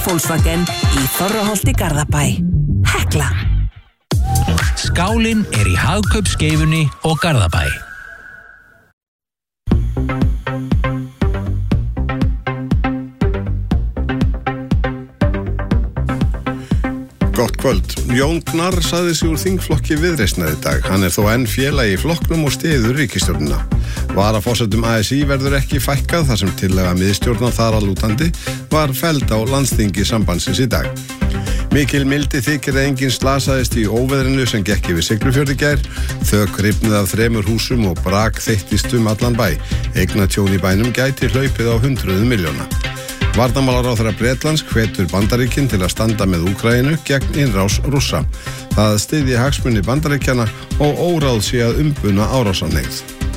Volkswagen í Þorraholti Garðabæ. Hekla. Skálin í Hagkaupsskeifunni og Garðabæ. Gott kvöld. Jón Gnarr sagði sig úr þingflokki Viðreisnar í dag. Hann þó enn félagi í flokknum og styður ríkisstjórnina. Varaforsetum ASÍ verður ekki fækkað þar sem tillaga miðstjórnar þar að lútandi var felld á landsþingi sambandsins í dag. Mikil mildi þykir að enginn slasaðist í óveðrinu sem gekk yfir Siglufjörð í gær. Þök rifnuð af 3 húsum og brak þeyttist allan bæ. Eignatjón í bænum gæti hlaupið á 100 milljóna. Varnarmálaráðherra Bretlands hvetur Bandaríkin til að standa með Úkraínu gegn innrás Rússa. Það styðji hagsmuni Bandaríkjanna og óráð sé að umbuna árásarhneigð.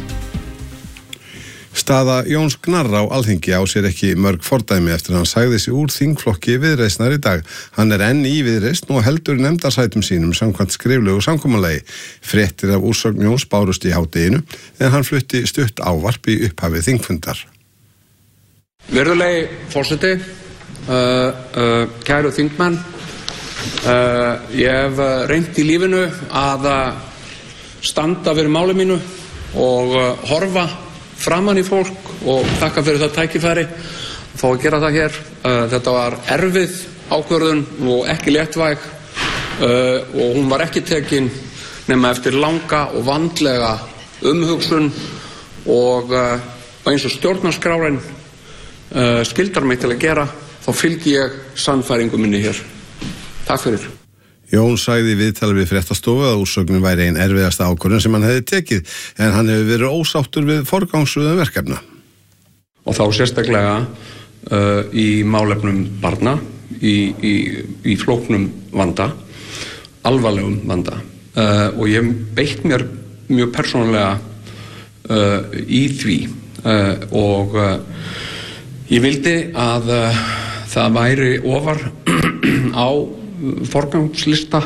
Staða Jóns Gnarr á Alþingi á sér ekki mörg fordæmi eftir hann sagði sig úr þingflokki Viðreisnar í dag. Hann enn í Viðreisn og heldur nefndarsætum sínum samkvæmt skriflegu samkomulagi. Fréttir af úrsögn Jóns bárust í hádeginu en hann flutti stutt ávarp í upphafi þingfundar. Virðulegi forseti, kæru þingmenn, ég hef reynt í lífinu að standa fyrir máli mínu og horfa framan í fólk og þakka fyrir það tækifæri að fá að gera það hér. Þetta var erfið ákvörðun og ekki léttvæg og hún var ekki tekin nema eftir langa og vandlega umhugsun og eins og stjórnarskráin skildar mig til að gera, þá fylgi ég sannfæringu minni hér. Takk fyrir. Jón sagði í viðtali við Fréttastofu að úrsögnin væri ein erfiðasta ákvörðun sem hann hefði tekið, en hann hefur verið ósáttur við forgangsröðun verkefna. Og þá sérstaklega í málefnum barna, í flóknum vanda, alvarlegum vanda. Og ég hef beitt mér mjög persónulega í því og ég vildi að það væri ofar á forgangslista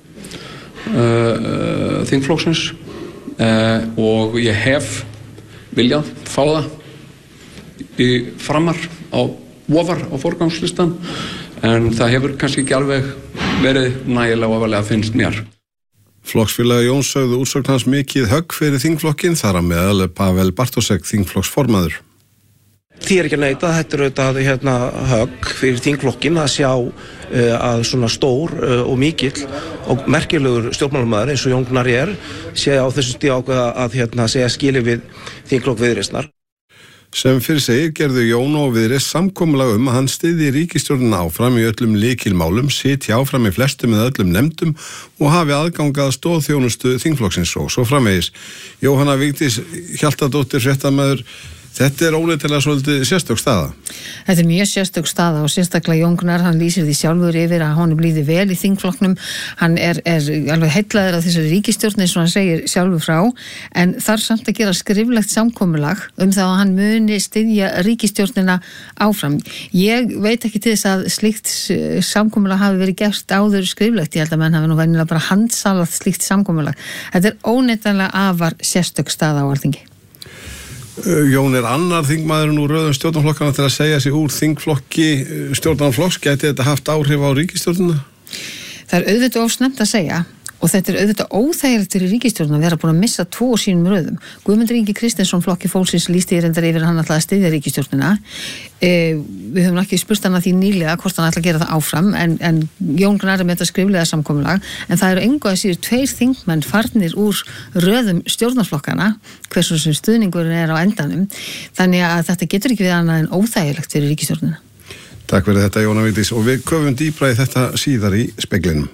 þingflokksins og ég hef viljað fá það í framar ofar á forgangslistan en það hefur kannski ekki alveg verið nægilega ofarlega finnst mér. Flokksfélagi Jóns sögðu úrsögn hans mikið högg fyrir þingflokkin þar að meðal Pavel Bartosek þingflokksformaður. Því ekki að neita, þetta auðvitað högg fyrir þingflokkin að sjá að svona stór og mikill og merkilegur stjórnmálamaður eins og Jón Gnarr sé á þessum stíð ákveða að segja skilið við þingflokk Viðreisnar. Sem fyrir segir gerðu Jón og Viðreisn samkomulag að hann styðji ríkisstjórnina áfram í öllum lykilmálum, sitji áfram í flestum með öllum nefndum og hafi aðgangað stoðþjónustu þingflokksins og svo framvegis. Jóhanna Vigdís Hjaltadóttir, fréttamaður. Þetta óneitanlega svolítið sérstök staða. Þetta mjög sérstök staða og sérstaklega Jón Gnarr, hann lýsir því sjálfur yfir að honum líði vel í þingflokknum. Hann er alveg heillaður af þessari ríkisstjórn eins og hann segir sjálfur frá, en þarf samt að gera skriflegt samkomulag það að hann muni styðja ríkisstjórnina áfram. Ég veit ekki til þess að slíkt samkomulag hafi verið gert áður skriflegt. Ég held að menn hafi nú venjulega bara handsalað slíkt samkomulag. Þetta óneitanlega afar sérstök staða á Alþingi. Jón annar þingmaðurinn úr röðum stjórnarflokkana til að segja sig úr þingflokki stjórnarflokks. Gæti þetta haft áhrif á ríkisstjórnina? Það auðvitað of snemmt að segja og þetta auðvitað óþægilegt fyrir ríkisstjórnina að vera búin að missa 2 úr sínum röðum. Guðmundur Ingi Kristinsson flokki fólksins lýsti reyndar yfir hann ætlaði að styðja ríkisstjórnina. Við höfum ekki spurt hann að því nýlega hvort hann ætla að gera það áfram en Jón Gnarr með þetta skriflega samkomulag en það eru engu að síður 2 þingmenn farnir úr röðum stjórnarflokkana hversu sem stuðningurinn á endanum þannig að þetta getur ekki við annað en óþægilegt fyrir ríkisstjórnina. Takk fyrir þetta Jóna Vigdís og við köfum dýpra í þetta síðar í speglinum.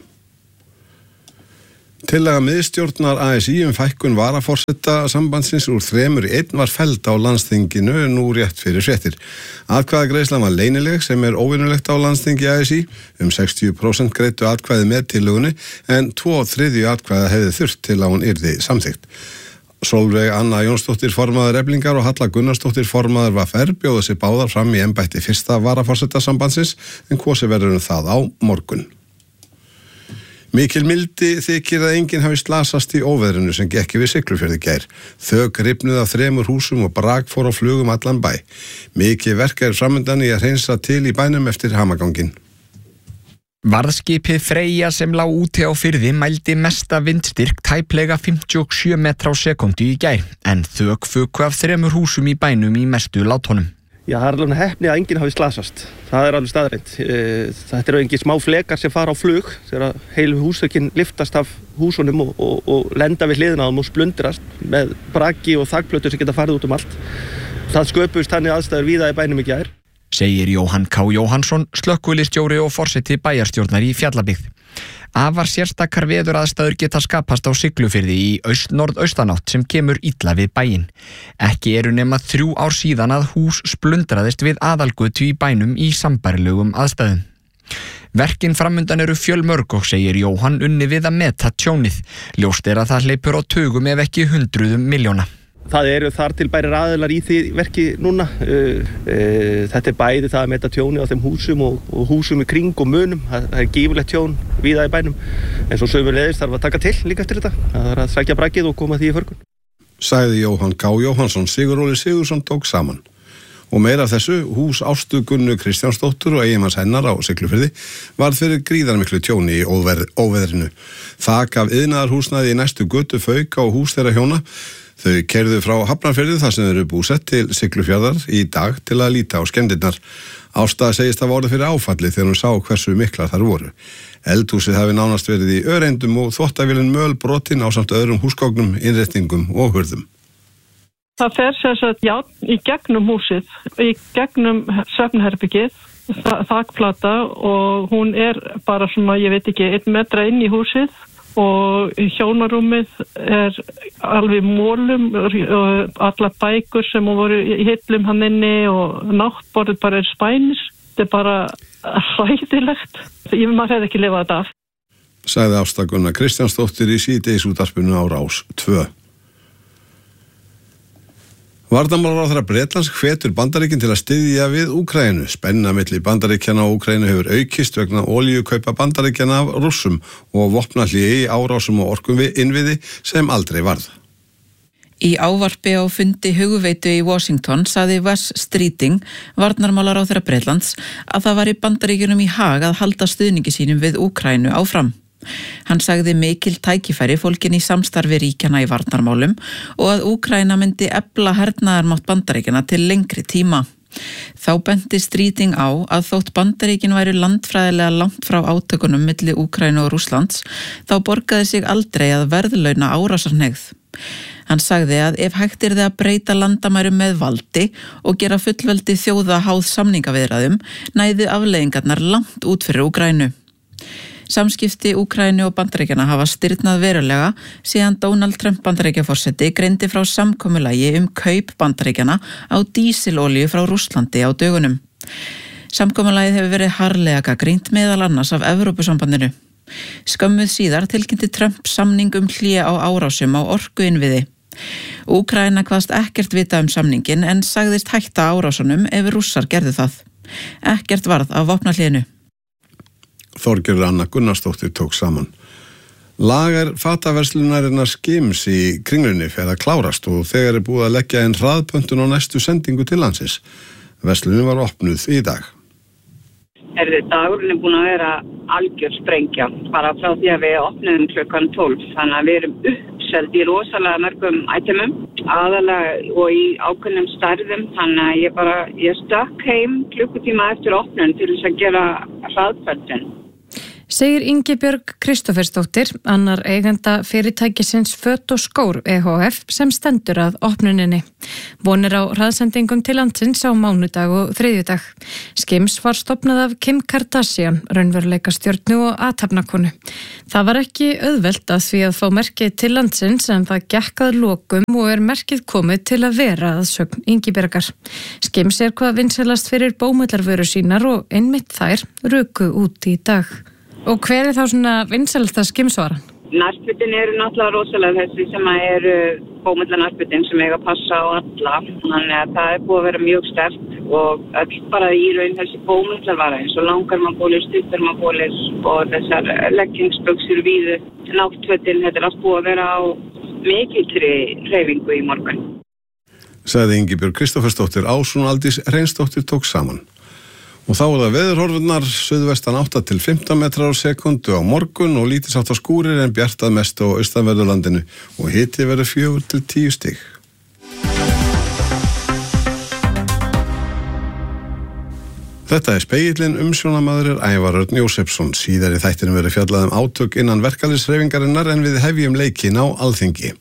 Tillaga miðstjórnar ASÍ fækkun varaforseta sambandsins úr 3 í 1 var felld á landsþinginu nú rétt fyrir fréttir. Atkvæðagreiðslan var leynileg sem óvinnulegt á landsþingi ASÍ. 60% greiddu atkvæði með tillögunni en 2/3 atkvæða hefði þurft til að hún yrði samþykkt. Sólveig Anna Jónsdóttir formaður Eflingar og Halla Gunnarsdóttir formaður VFR bjóðu sig báðar fram í embætti fyrsta varaforseta sambandsins en kosið verður það á morgun. Mikil mildi þykir að enginn hafi slasast í óveðrinu sem gekk yfir Siglufjörð í gær. Þök rifnuð af 3 húsum og brak fór á flugum allan bæ. Mikið verk framundan í að hreinsa til í bænum eftir hamaganginn. Varðskipið Freyja sem lá úti á firði mældi mesta vindstyrk tæplega 57 metra á sekúndu í gær, en þök fuku af 3 húsum í bænum í mestu látunum. Já, það alveg heppni að enginn hafi slasast. Það alveg staðreind. Þetta engin smá flekar sem fara á flug þegar heilu húsþökin liftast af húsunum og lenda við hliðina á þeim og splundrast með braki og þakplötur sem geta farið út um allt. Það sköpuðust þannig aðstæður víða í bænum í gær. Segir Jóhann K. Jóhannsson, slökkviliðsstjóri og forseti bæjarstjórnar í Fjallabyggð. Afar sérstakar veðuraðstæður geta skapast á Siglufirði í norðaustanátt sem kemur illa við bæinn. Ekki eru nema 3 ár síðan að hús splundraðist við aðalgötu í bænum í sambærilegum aðstæðum. Verkin framundan eru fjölmörg og segir Jóhann unni við að meta tjónið. Ljóst að það hleypur á tugum ef ekki hundruðum milljóna. Það eru þar til bæri aðilar í því verki núna. Þetta bæði það að meta tjóni á þeim húsum og húsum í kring og munum. Það gífurlegt tjón víða í bænum. En svo sömuleiðis þarf að taka til líka eftir þetta. Það er að sækja brakið og koma því í förgun. Sagði Jóhann K. Jóhannsson. Sigurður Sigurðsson tók saman. Og meira af þessu, hús Ástu Gunnu Kristjánsdóttur og eiginmanns hennar á Siglufirði varð fyrir gríðarmiklu tjóni í óveðrinu. Þak af iðnaðarhúsnæði í næstu götu fauk á hús þeirra hjóna. Þau keyrðu frá Hafnarfirði þar sem þau eru búsett til Siglufjarðar í dag til að líta á skemmdirnar. Ásta segist að orðið fyrir áfalli þegar hún sá hversu miklar þar voru. Eldhúsið hafi nánast verið í öreindum og þvottavélin mölbrotin ásamt öðrum húsgögnum, innréttingum og hurðum. Það fer sem sagt í gegnum húsið, í gegnum svefnherbergið, þakplata og hún er bara svona, ég veit ekki, 1 metra inn í húsið. Og hjónarúmið er alveg mólum og alla bækur sem voru í hillum hann inni og náttborðið bara er spænis. Þetta er bara hræðilegt. Maður hefði ekki lifað þetta af. Sagði Ásta Gunna Kristjánsdóttir í síðdegisútvarpinu á Rás 2. Varnarmálaráðherra Bretlands hvetur Bandaríkin til að styðja við Úkraínu. Spenna milli Bandaríkjanna og Úkraínu hefur aukist vegna olíukaupa Bandaríkjanna af Rússum og vopnahléi í árásum og orkuinnviði sem aldrei varð. Í ávarpi á fundi hugveitu í Washington sagði Wes Streeting, varnarmálaráðherra Bretlands, að það var í Bandaríkjunum í hag að halda stuðningi sínum við Úkraínu áfram. Hann sagði mikil tækifæri fólkin í samstarfi ríkjana í varnarmálum og að Úkraína myndi efla hernaðarmátt Bandaríkjana til lengri tíma. Þá benti Streeting á að þótt Bandaríkin væru landfræðilega langt frá átökunum milli Úkraínu og Rússlands, þá borgaði sig aldrei að verðlauna árásarhneigð. Hann sagði að ef hægt yrði að breyta landamærum með valdi og gera fullveldi þjóða háð samningaviðræðum, næðu afleiðingarnar langt út fyrir Úkraínu. Samskipti Úkraínu og Bandaríkjana hafa stirnað verulega síðan Donald Trump Bandaríkjaforseti greindi frá samkomulagi kaup Bandaríkjana á dísilolíu frá Rússlandi á dögunum. Samkomulagið hefur verið harðlega gagnrýnt meðal annars af Evrópusambandinu. Skömmuð síðar tilkynnti Trump samning hlé á árásum á orkuinnviði. Úkraína kvaðst ekkert vita samningin en sagðist hætta árásunum ef Rússar gerðu það. Ekkert varð af vopnahléinu. Þorgerður Anna Gunnarsdóttir tók saman. Lager fataverslunarinnar Skims í Kringlunni fer að klárast og þegar búið að leggja inn hraðpöntun á næstu sendingu til landsins. Verslunin var opnuð í dag. Dagurinn búin að vera algjör sprengja, bara frá því að við opnuðum klukkan 12, þannig að við erum uppselt í rosalega mörgum itemum, aðalega og í ákveðnum stærðum, þannig að ég stökk heim klukkutíma eftir opnun til þess að gera hraðpöntun. Segir Ingibjörg Kristófersdóttir, annar eiganda fyrirtækisins Föt og skór EHF sem stendur að opnuninni. Vonir á hraðsendingum til landsins á mánudag og þriðjudag. Skims var stofnað af Kim Kardashian, raunveruleika stjörnu og athafnakonu. Það var ekki auðvelt að því að fá merkið til landsins en það gekk að lokum og er merkið komið til að vera að sögn Ingibjörgar. Skims er hvað vinsælast fyrir bómullarvöru sínar og einmitt þær ruku út í dag. Og hver er þá svona vinsælasta Skimsvaran? Nærfötin eru náttúrulega rosalega þessi sem eru bómullarnærfötin sem eiga að passa á alla. Þannig að það er búið að vera mjög sterkt og öll bara í raun þessi bómullarvara eins og langarmannbólir, stuttarmannbólir og þessar leggingsbuxur víðu, náttfötin, þetta er allt búið að vera á mikilli hreyfingu í morgun. Sagði Ingibjörg Kristófersdóttir. Ásrún Aldís Reynsdóttir tók saman. Og þá það veðurhorfurnar, suðvestan 8 til 15 metrar á sekundu á morgun og lítils átt á skúrir en bjartað mest á austanverðurlandinu og hiti verður 4 til 10 stig. Þetta Spegillinn, umsjónamaður Ævar Örn Jósefsson. Síðar í þættinum verður fjallað átök innan verkalýðshreyfingarinnar en við hefjum leikinn á Alþingi.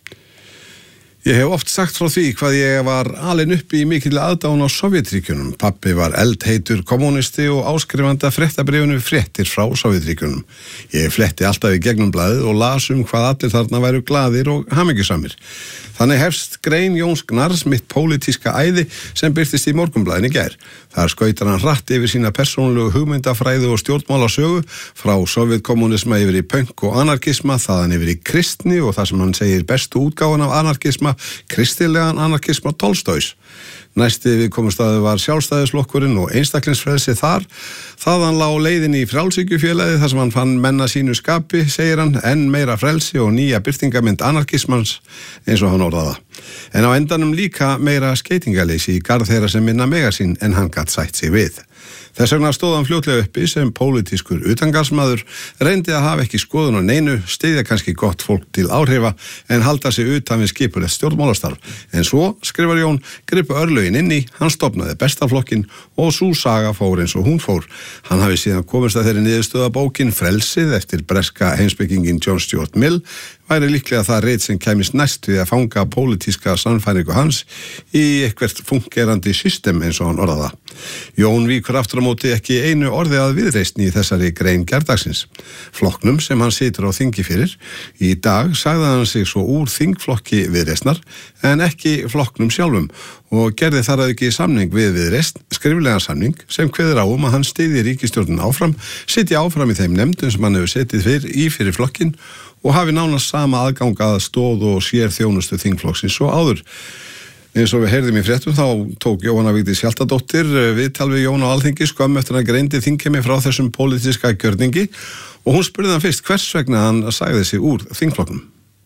Ég hef oft sagt frá því hvað ég var alinn uppi í mikilli aðdáun á Sovétríkjunum. Pabbi var eldheitur kommunisti og áskrifandi af fréttabréfinu Fréttir frá Sovétríkjunum. Ég fletti alltaf í gegnum blaðið og las hvað allir þarna væru glaðir og hamingjusamir. Þannig hefst grein Jóns Gnarrs mitt pólitíska æði sem birtist í Morgunblaðinu í gær. Þar skautar hann hratt yfir sína persónulegu hugmyndafræði og stjórnmálasögu frá sovjetkommunisma yfir í pönk og anarkisma, þaðan yfir í kristni og það sem hann segir bestu útgáfan af anarkisma, kristilegan anarkisma Tolstóis. Næsti viðkomustaður var sjálfstæðisflokkurinn og einstaklingsfrelsi þar. Þaðan lá leiðin í frjálshyggjufélagið þar sem hann fann menna sínu skapi, segir hann, enn meira frelsi og nýja birtingamynd anarkismans eins og hann orðaða. En á endanum líka meira skeytingaleysi í garð þeirra sem minna mega sín en hann gat sætt sig við. Þess vegna stóð hann fljótlega uppi sem pólitískur utangarðsmaður, reyndi að hafa ekki skoðun á neinu, styðja kannski gott fólk til áhrifa en halda sig utan við skipulegt stjórnmálastarf. En svo, skrifar Jón, gripu örlögin inn í, hann stofnaði bestaflokkin og sú saga fór eins og hún fór. Hann hafi síðan komist að þeirri niðurstöða bókin Frelsið eftir breska heimspekingin John Stuart Mill, væri líklega það rit sem kæmist næst við að fanga pólitíska sannfæringu hans í eitthvert fungerandi system eins og hann orðaða. Jón víkur aftur á móti ekki einu orði að viðreisn í þessari grein gærdagsins. Flokknum sem hann situr á þingi fyrir. Í dag sagði hann sig svo úr þingflokki viðreisnar en ekki flokknum sjálfum og gerði þar að ekki samning við viðreisn, skriflegan samning sem kveður á að hann styðji ríkisstjórnin áfram, sitji áfram í þeim nefndum sem hann hefur setið fyrir flokkin og hafi nánast sama aðgang að stóð og sér þjónustu þingflokksins og áður. Eins og við heyrðum í fréttum þá tók Jóhanna Vigdís Hjaltadóttir viðtal við Jón á Alþingi skömmu eftir að greindi þingheimi frá þessum pólitíska gjörningi og hún spurði hann fyrst hvers vegna hann sagði sig úr þingflokknum.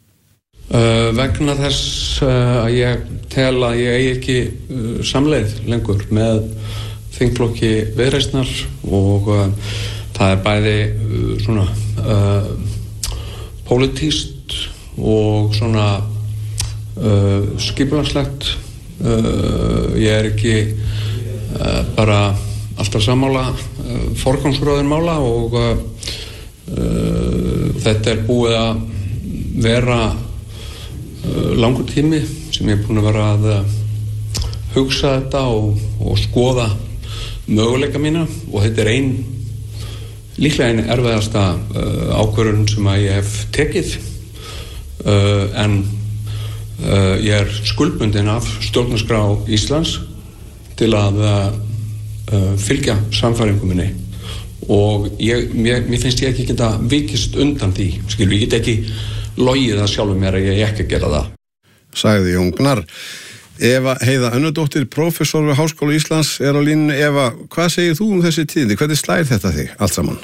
Vegna þess að ég tel að ég eigi ekki samleið lengur með þingflokki Viðreisnar og það er bæði svona pólitískt og svona skipulagslegt. Ég er ekki bara alltaf sammála forgangsröðun mála og þetta er búið að vera langur tími sem ég er búin að vera að hugsa þetta og skoða möguleika mína og þetta er líklega ein erfiðasta ákvörðun sem að ég hef tekið en ég er skuldbundinn af stjórnarskrá Íslands til að fylgja sannfæringu minni og mér finnst ég ekki geta vikist undan því, ég get ekki logið það sjálfur mér að ég ekki að gera það. Sagði Jón Gnarr. Eva Heiða Önnudóttir, prófessor við Háskóla Íslands er á línunni. Eva, hvað segir þú þessi tíðindi? Hvernig slær þetta þig allt saman?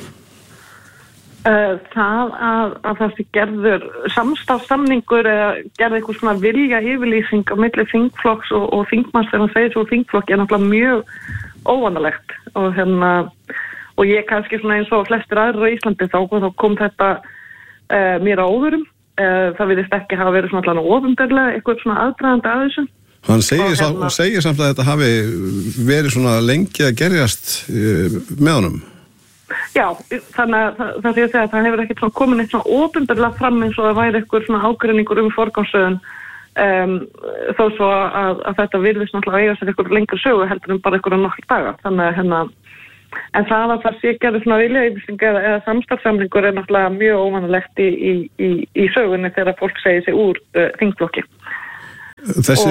Það að það sé gerður samstarfssamningur eða gerði eitthvað svona vilja yfirlýsing á milli þingflokks og þingmanns þegar hann segir svo þingflokki er náttúrulega mjög óvanalegt og ég kannski svona eins og flestir aðrir á Íslandi þá kom þetta mér á óvörum. Það virðist ekki hafa verið svona allan ofinberlega eitthvað svona aðdragandi að þessu. Hann segir samt að þetta hafi verið svona lengi að gerjast með honum. Já, þannig að það sé að segja að það hefur ekkert svona komin eitt svona ofinberlega fram eins og það væri eitthvað svona ágreiningur forgangsröðun þó svo að þetta virðist náttúrulega eiga sér eitthvað lengur sögu heldur bara eitthvað nokkur daga. Þannig að en það að það sé gerði svona viljayfirlýsing eða samstarfssamningur er náttúrulega mjög óvanalegt í sögunni þegar fólk segir sig úr þingflokki. Þessi,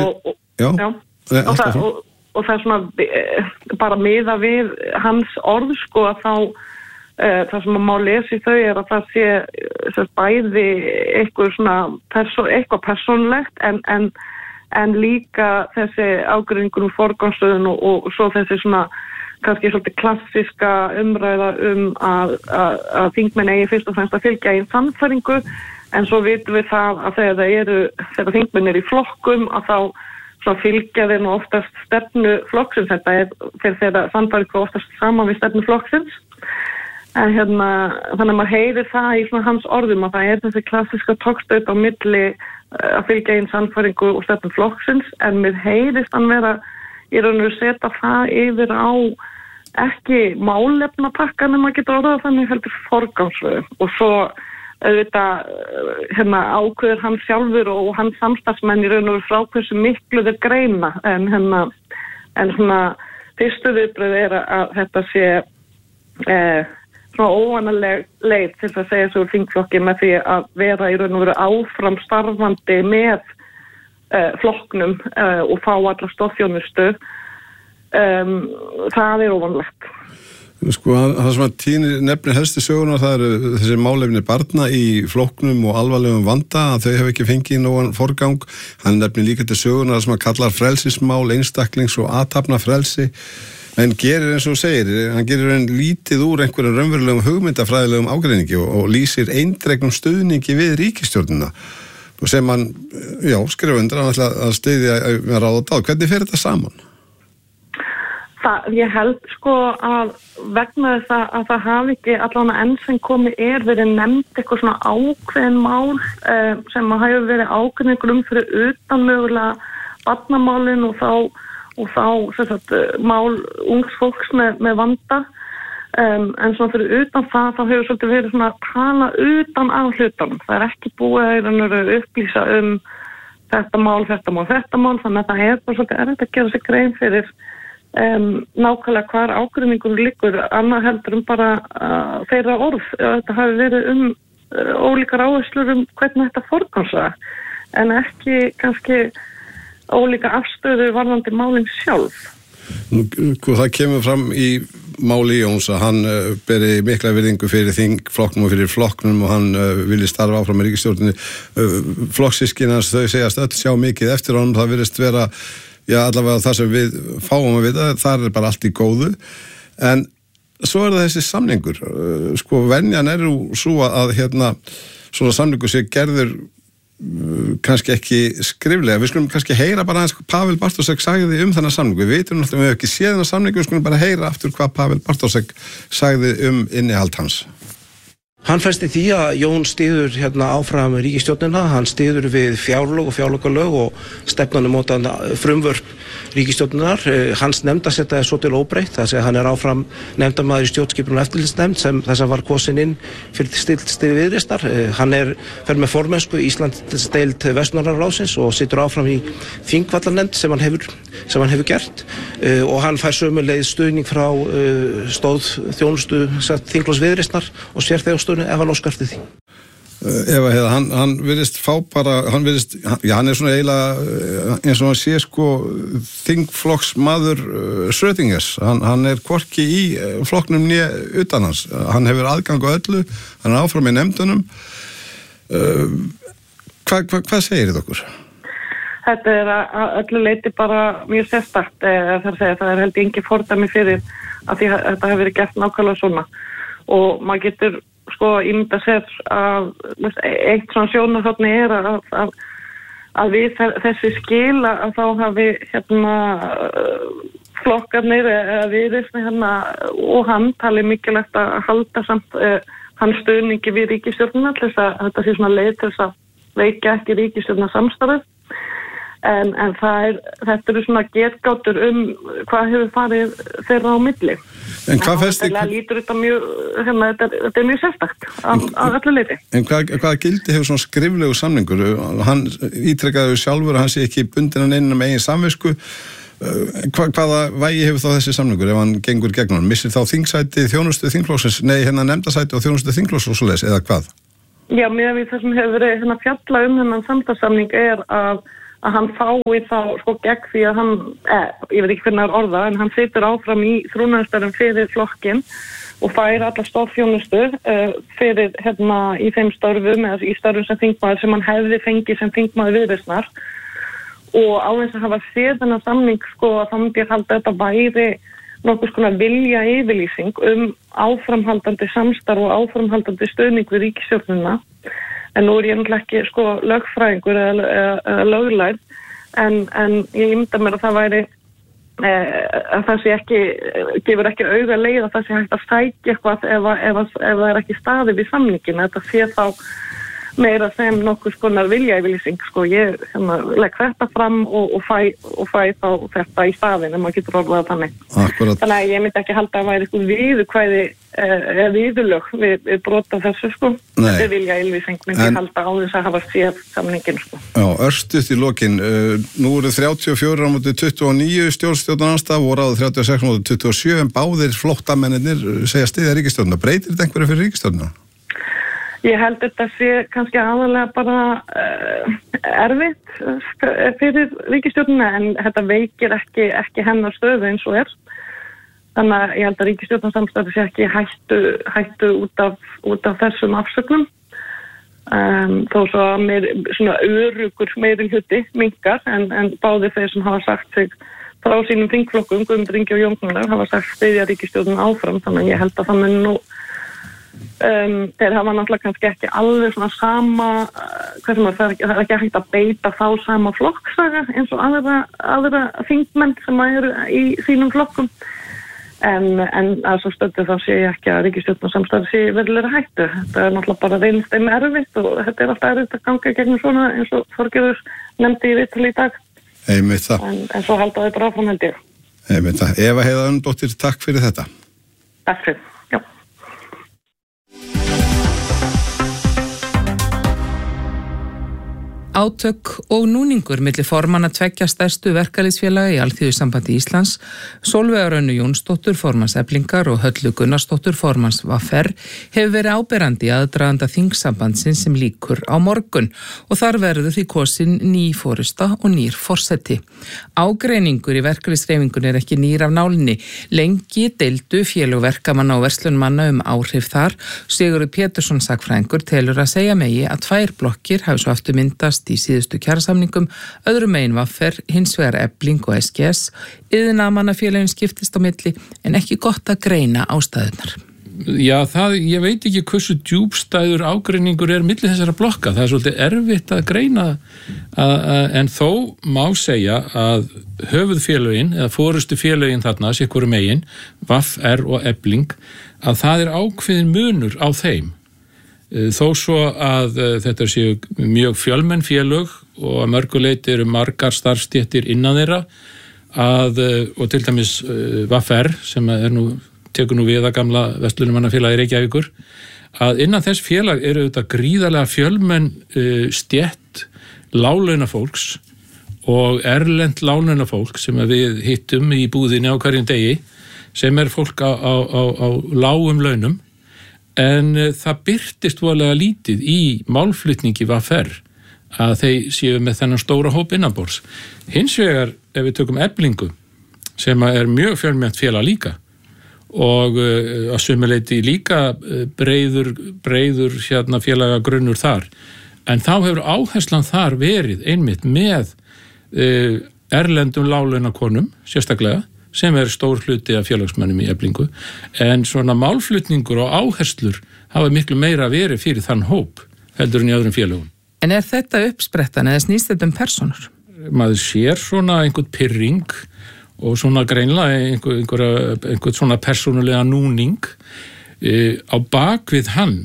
og það er svona bara miða við hans orð sko að þá það sem maður má lesa í þau er að það sé bæði eitthvað svona eitthvað persónulegt en líka þessi ágreiningur forgangsröðun og svo þessi svona kannski svolítið klassíska umræða að þingmenn eigi fyrst og fremst að fylgja einn sannfæringu en svo vitum við það að þegar þingmenn eru í flokkum að þá svo fylgja þeir nú oftast stefnu flokksins, þetta fyrir þeirra sannfæringu oftast saman við stefnu flokksins. En þannig að maður heyrir það í svona hans orðum að það þessi klassiska togstöð á milli að fylgja einn sannfæringu og stefnu flokksins, en mér heyrist hann vera í raun og setja það yfir á ekki málefnapakkan maður getur orðað þannig heldur forgangsröð og svo auðvitað ákveður hann sjálfur og hans samstarfsmenn í raun og frá hversu miklu þeir greina en svona fyrstu viðbröð að þetta sé svona óvanaleg leið til að segja svo úr þingflokki með því að vera í raun og veru áfram starfandi með flokknum og fá alla stoðþjónustu. Það óvanlegt. Sko, það sem að Tíni nefnir helstu söguna, það eru þessi málefni barna í flokknum og alvarlegum vanda að þau hafa ekki fengið nógan forgang. Hann nefnir líka til söguna það sem að kallar frelsismál, einstaklings og athafna frelsi. En gerir eins og segir, hann gerir lítið úr einhverjum raunverulegum hugmyndafræðilegum ágreiningi og lýsir eindregnum stuðningi við ríkisstjórnina. Og sem hann, skrifa undir, hann ætla að styðja með ráð og dáð. Hvernig fer þetta saman? Ég held sko að vegna þess að það hafi ekki allan enn sem komið verið nefnt eitthvað svona ákveðin mál sem að hafi verið ákveðin fyrir utan mögulega barnamálin og þá mál ungs fólks með vanda. En svona fyrir utan það þá hefur svolítið verið svona að tala utan af hlutunum. Það ekki búið að upplýsa þetta mál, þannig að það bara svolítið erfitt að gera sig grein fyrir nákvæmlega hvar ágreiningur liggur, annað heldur bara þeirra orð. Þetta hafi verið ólíkar áherslur hvernig þetta forgangsraða, en ekki kannski ólíka afstöðu varðandi málin sjálf. Það kemur fram í máli Jóns að hann beri mikla virðingu fyrir þingflokknum og fyrir flokknum og hann vilji starfa áfram með ríkisstjórninni. Flokkssystkinans þau segjast öll sjá mikið eftir honum, það virðist vera allavega það sem við fáum að vita, þar bara allt í góðu. En svo það þessi samningur. Sko venjan svo að svona samningur sé gerður kannski ekki skriflega. Við skulum kannski heyra bara aðeins hvað Pavel Bartósek sagði þennan samningu. Við vitum náttúrulega, við hefum ekki séð þennan samningu, við skulum bara heyra aftur hvað Pavel Bartósek sagði innihald hans. Hann festi því að Jón styður áfram ríkisstjórnina, hann styður við fjárlög og fjárlögalög og stefnanum mótan frumvörp ríkisstjórninar. Hans nefndasetta svo til óbreytt, það segja hann áfram nefndamaður í stjórnskipunar og eftirlitsnefnd sem þess að var kosin inn fyrir still Viðreisnar. Hann fer með formennsku í Íslandsdeild Vestnorræna-ráðsins og situr áfram í þingvallanefnd sem hann hefur gert og hann fær sömuleiðis stuðning frá stóðþjónustu þingflokks Viðreisnar og sér þegar ef hann óskar eftir því. Eva, hann virðist fá bara, hann svona eiginlega eins og hann sé þingflokksmaður Schrödingers, hann hvorki í flokknum né utan hans, hann hefur aðgang á öllu, hann áfram í nefndunum. Hvað segir þetta okkur? Þetta að öllu leyti bara mjög sérstakt, það held ég engin fordæmi fyrir að því að þetta hefur verið gert nákvæmlega svona og maður getur ímynda sér að eitt svona sjónarhorn að við þessi skil að þá hafi flokkarnir eða Viðreisn og hann talið mikilvægt að halda samt hans stuðningi við ríkisstjórnina til þess að þetta sé svona leið til þess að veikja ekki ríkisstjórna samstarfið. En þetta eru svona getgátur hvað hefur farið þeirra á milli. En hvað festi? Það lítur þetta mjög, þetta er mjög sérstakt á öllu leyti. En hvað gildi hefur svona skriflegu samningur? Hann ítrekkaði sjálfur að hann sé ekki bundinn að neina með eigin samvisku. Hvaða vægi hefur þá þessi samningur ef hann gengur gegn hann? Missir þá þingsæti þjónustu þingflokksins, nefndasæti og þjónustu þingflokks og svoleiðis, eða hvað? Já, með því það sem hefur verið fjalla þennan samstarfssamning að hann fái þá gegn því að hann, ég veit ekki hvernig það orða, en hann situr áfram í þrúnaðarstörfum fyrir flokkinn og fær alla stofþjónustu fyrir í þeim störfum eða í störfum sem þingmaður sem hann hefði fengið sem þingmaður Viðreisnar og á þess að hafa séð þennan samning að þá myndi ég halda þetta væri nokkuð konar vilja yfirlýsing áframhaldandi samstarf og áframhaldandi stuðning við ríkisstjórnina. En nú ég náttúrulega ekki lögfræðingur eða löglærð, en ég ímynda mér að það væri að það sé ekki, gefur ekki auga leið að það sé hægt að sækja eitthvað ef það er ekki staðið við samningin, þetta sé þá meira sem nokkuð skonar viljayfirlýsing, sko, ég legg þetta fram og fæ þá þetta í staðinn, en maður getur orðað þannig. Akkurat. Þannig að ég myndi ekki halda að væri eitthvað viðurkvæði eða viðurlög við brota þessu, sko. Þetta viljayfirlýsing myndi halda á þess að hafa séð samningin, sko. Já, örstuð í lokin, nú eru 34 á móti 29 stjórnstjórnarandstaða, voru áður 36 á móti 27, en báðir flóttamennirnir segja styðja ríkisstjórnina. Breytir þetta einhverju fyrir ríkisstjórnina? Ég held þetta sé kannski aðalega bara erfitt fyrir ríkisstjórnina, en þetta veikir ekki hennar stöðu eins og Þannig að ég held að ríkisstjórnarsamstarfi sé ekki hættu út af þessum afsögnum. Þó svo að svona örugur meiri hluti minnkar, en báðir þeir sem hafa sagt sig frá sínum þingflokkum, Guðmundur Ingi og Jón Gnarr, hafa sagt styðja ríkisstjórnin áfram, þannig að ég held að það mun nú þeir hafa náttúrulega kannski ekki alveg svona sama, það er ekki hægt að beita þá sama flokksaga eins og aðra þingmenn sem eru í sínum flokkum, en að svo stöddu þá sé ég ekki að ríkisstjórnarsamstarfi sé verulega hættu. Þetta er náttúrulega bara reynst erfitt og þetta er alltaf erfitt að ganga gegnum svona eins og Þorgerður nefndi í viðtali í dag. Einmitt það. En svo halda þau bara áfram, held ég. Einmitt það. Eva Heiða Önndóttir, takk fyrir þetta. Takk fyrir. Átök og núningur milli formanna tveggja stærstu verkalýðsfélaga í Alþýðusambandi Íslands, Sólveigar Önnu Jónsdóttur formanns Eflingar og Höllu Gunnarsdóttur formanns VFR hefur verið áberandi í aðdraganda þingsambandsins sem lýkur á morgun og þar verður því kosin ný forysta og nýr forseti. Ágreiningur í verkalýðshreyfingunni er ekki nýr af nálinni. Lengi deildu félög verkamanna og verslunmanna áhrif þar. Sigurður Pétursson sakfræðingur telur að segja megi að tvær blokkir hafi svo aftur myndast í síðustu kjarasamningum, öðrum megin VFR, hins vegar Efling og SGS. Iðnaðarmannafélögin skiptist á milli, en ekki gott að greina ástæðurnar. Já, ég veit ekki hversu djúpstæður ágreiningur milli þessara blokka. Það er svolítið erfitt að greina, en þó má segja að höfuðfélögin, eða forystufélögin þarna, sikkur megin, VFR og Efling, að það er ákveðin munur á þeim. Þó svo að þetta séu mjög fjölmenn félög og að mörguleiti eru margar starfsstéttir innan þeirra og til dæmis VFR sem tekur nú við að gamla verslunarmannafélagi Reykjavíkur, að innan þess félag eru þetta gríðarlega fjölmenn stétt láglaunafólks og erlent láglaunafólk sem við hittum í búðinni á hverjum degi, sem fólk á lágum launum. En það birtist voðalega lítið í málflutningi VFR að þeir séu með þennan stóra hóp innanborðs. Hins vegar, ef við tökum Eflingu, sem mjög fjölmennt félag líka og að sumuleyti líka breiður félagagrunnur þar, en þá hefur áherslan þar verið einmitt með erlendum láglaunakonum, sérstaklega, sem stór hluti af félagsmönnum í Eflingu, en svona málflutningur og áherslur hafa miklu meira verið fyrir þann hóp heldur en í öðrum félögum. En þetta uppsprettan eða snýst þetta personur? Maður sér svona einhvern pirring og svona greinlega einhvern svona persónulega núning. Á bakvið hann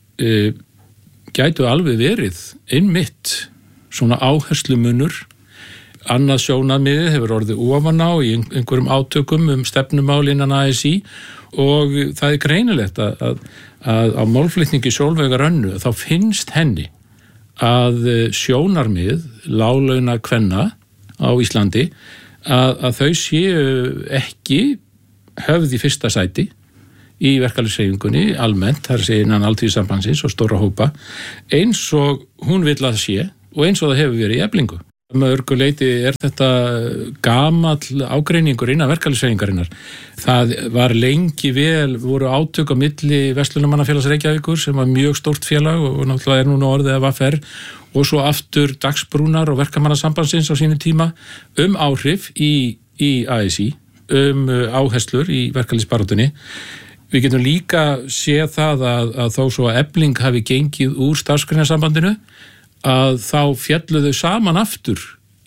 gætu alveg verið einmitt svona áherslumunur. Annað sjónarmiðið hefur orðið ofan á í einhverjum átökum stefnumál innan ASÍ og það greinilegt að á málflutningi Sólveigar Önnu þá finnst henni að sjónarmið láglauna kvenna á Íslandi að þau séu ekki höfð í fyrsta sæti í verkalýðshreyfingunni almennt, þar sé innan Alþýðusambandsins og stóra hópa, eins og hún vill að sé og eins og það hefur verið í Eflingu. Mörguleiti þetta gamall ágreiningur innan verkalýðshreyfingarinnar. Það var lengi voru átök á milli Verslunarmannafélags Reykjavíkur sem var mjög stórt félag og náttúrulega núna orðið af VFR og svo aftur Dagsbrúnar og Verkamannasambandsins á sínu tíma áhrif í ASÍ, áherslur í verkalýðsbaráttunni. Við getum líka séð það að þó svo að Efling hafi gengið úr starfsgreinasambandinu að þá fjallu þau saman aftur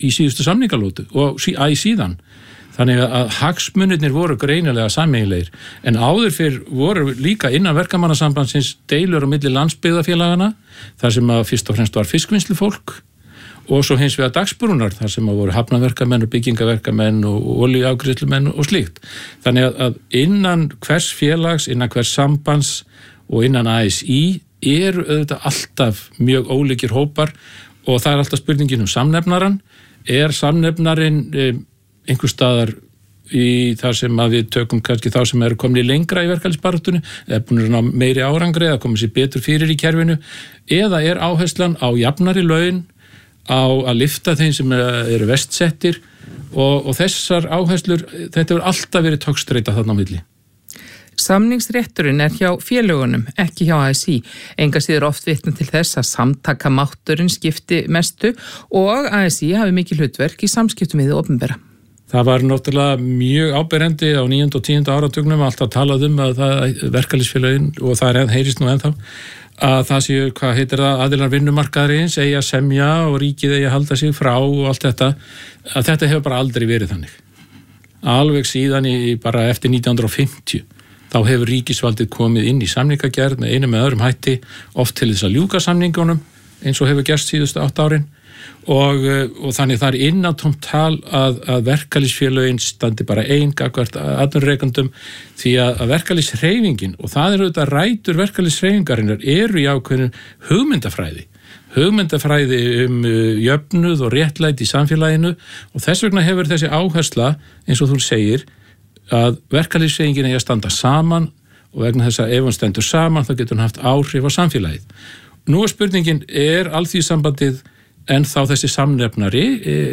í síðustu samningalótu og síðan. Þannig að hagsmunirnir voru greinilega sameiginlegir, en áður fyrr voru líka innan verkamannasambandsins deilur á milli landsbyggðafélagana, þar sem að fyrst og fremst var fiskvinnslufólk, og svo hins vegar dagsbrúnar, þar sem að voru hafnaverkamenn og byggingaverkamenn og olíuafgreiðslumenn og slíkt. Þannig að innan hvers félags, innan hvers sambands og innan ASÍ eru auðvitað alltaf mjög ólíkir hópar, og það er alltaf spurningin samnefnaran. Er samnefnarin einhver staðar í þar sem að við tökum kannski þá sem eru komin lengra í verkalýðsbaráttunni, eða búin að ná meiri árangri, eða komið sér betur fyrir í kerfinu, eða er áherslan á jafnari laun, á að lyfta þeim sem eru vestsettir, og þessar áherslur, þetta hefur alltaf verið togstreita þarna á milli. Samningsrétturinn er hjá félögunum, ekki hjá ASÍ. Enga síður oft vitna til þess að samtakamátturinn skipti mestu og ASÍ hafi mikið hlutverk í samskiptum við opinbera. Það var náttúrulega mjög áberandi á 9. og 10. áratugnum, alltaf talað að það verkalýðsfélögin, og það heyrist nú ennþá, að það séu, hvað heitir það, aðilar vinnumarkaðarins eigi að semja og ríkið eigi að halda sig frá og allt þetta, að þetta hefur bara aldrei verið þannig. Alveg síðan bara eftir 1950, þá hefur ríkisvaldið komið inn í samningagerð með einum með öðrum hætti, oft til þess að ljúka samningunum, eins og hefur gerst síðustu 8 árin, og þannig það er innantómt tal að verkalýðsfélögin standi bara gagnvart atvinnurekendum, því að verkalýðshreyfingin, og það eru auðvitað rætur verkalýðshreyfingarinnar, eru í ákveðinu hugmyndafræði jöfnuð og réttlæti í samfélaginu, og þess vegna hefur þessi áhersla, eins og þú segir, að verkalýðshreyfingin eigi að standa saman, og vegna þess að ef hann stendur saman þá getur hann haft áhrif á samfélagið. Nú er spurningin, Alþýðusambandið en þá þessi samnefnari,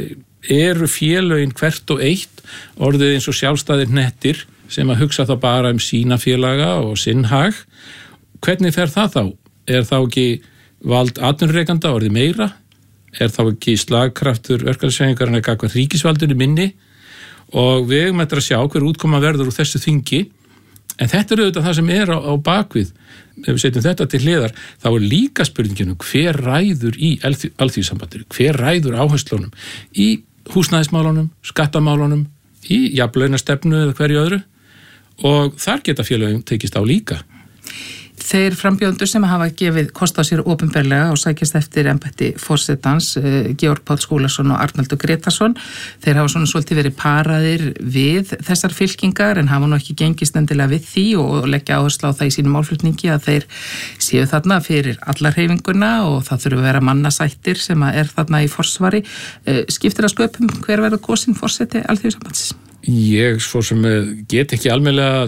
eru félögin hvert og eitt orðið eins og sjálfstæðir hnettir sem að hugsa þá bara sína félaga og sinn hag? Hvernig fer það þá? Er þá ekki vald atvinnurekanda orðið meira? Er þá ekki slagkraftur verkalýðshreyfingarinnar gagnvart ríkisvaldinu minni? Og við eigum eftir að sjá hver útkoma verður úr þessu þingi, en þetta er auðvitað það sem er á bakvið. Ef við setjum þetta til hliðar, þá er líka spurninginu hver ræður í Alþýðusambandinu, hver ræður áherslunum í húsnæðismálunum, skattamálunum, í jafnlaunastefnu eða hverju öðru, og þar geta félögum tekist á líka. Þeir frambjóðendur sem hafa gefið kost á sér opinberlega og sækjast eftir embætti forsetans, Georg Páll Skúlason og Arnaldur Gretarsson, þeir hafa svona svolítið verið paraðir við þessar fylkingar, en hafa nú ekki gengist endilega við því og leggja áherslu á það í sínum málflutningi að þeir séu þarna fyrir allar hreyfinguna og það þurfi að vera mannasættir sem er þarna í forsvari. Skiptir að sköpum hver verður kosinn forseti Alþýðusambandsins? Ég svo sem get ekki almennilega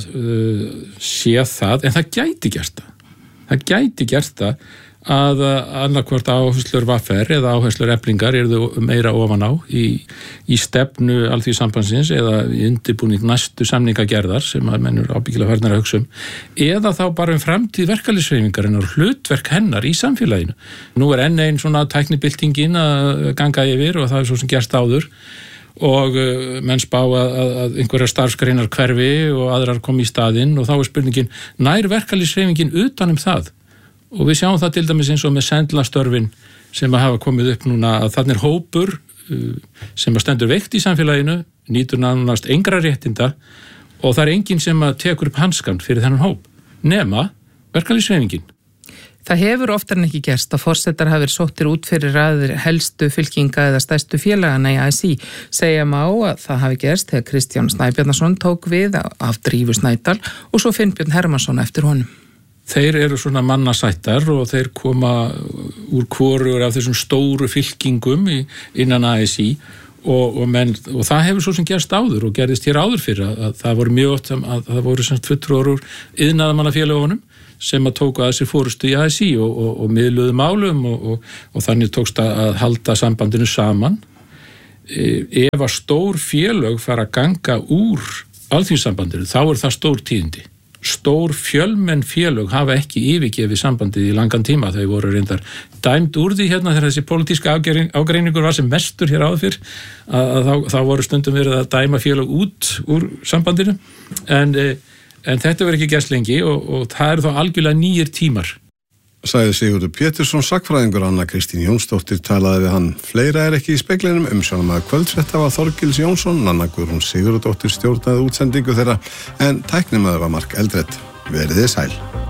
séð það, en það gæti gert það. Það gæti gert það að annarkvort áherslur VR eða áherslur Eflingar eru meira ofan á í stefnu Alþýðusambandsins eða í undirbúning næstu samningagerðar sem að menn eru ábyggilega farnir að hugsa eða þá bara framtíð verkalýðshreyfingarinnar og hlutverk hennar í samfélaginu. Nú er enn ein svona tæknibyltingin að ganga yfir og það er svo sem gerst áður, og menn spá að einhverjar starfsgreinar hverfi og aðrar komi í staðinn, og þá er spurningin, nær verkalýðshreyfingin utan það? Og við sjáum það til dæmis eins og með sendlastörfin sem að hafa komið upp núna, að þarna er hópur sem að stendur veikt í samfélaginu, nýtur nánast engra réttinda, og það er enginn sem að tekur upp hanskan fyrir þennan hóp, nema verkalýðshreyfingin. Það hefur oftar en ekki gerst að forsetar hafi verið sóttir út fyrir raðir helstu fylkinga eða stærstu félagana í ASÍ. Segja má að það hafi gerst þegar Kristján Snæbjarnarson tók við af Drífu Snædal og svo Finnbjörn Hermannsson eftir honum. Þeir eru svona mannasættar og þeir koma úr hvorugur af þessum stóru fylkingum innan ASÍ og það hefur svo sem gerst áður og gerðist hér áður fyrir að það voru mjög oft að það voru sem fulltrúar úr iðnaðarmannafélagunum sem að tóku að sér fórustu í ASÍ og miðluðu málum og þannig tókst að halda sambandinu saman. Ef að stór félög fara að ganga úr Alþýðusambandinu, þá er það stór tíðindi. Stór fjölmenn félög hafa ekki yfirgefið sambandið í langan tíma. Þau voru reyndar dæmd úr því hérna þegar þessi pólitíska ágreiningur var sem mestur hér áður fyrr, þá voru stundum verið að dæma félög út úr sambandinu, en þetta verður ekki gerst lengi og það eru þá algjörlega nýjir tímar sagði Sigurður Pétursson, sagnfræðingur. Anna Kristín Jónsdóttir talaði við hann. Fleira ekki í speglinum. Umsjónarmaður kvöldfrétta var Þorgils Jónsson. Nanna Guðrún Sigurðardóttir stjórnaði útsendingu þeirra en tæknimaður var Mark Eldred. Verið þið sæl.